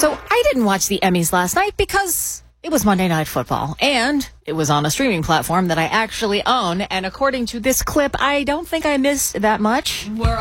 So I didn't watch the Emmys last night because it was Monday Night Football, and it was on a streaming platform that I actually own, and according to this clip, I don't think I missed that much.